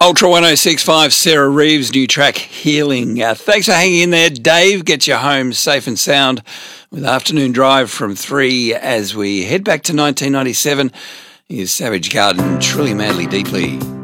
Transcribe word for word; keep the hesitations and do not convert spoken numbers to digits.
Ultra one oh six point five, Sarah Reeves, new track Healing. Uh, thanks for hanging in there. Dave gets you home safe and sound with Afternoon Drive from three as we head back to nineteen ninety-seven. Here's Savage Garden, Truly Madly Deeply.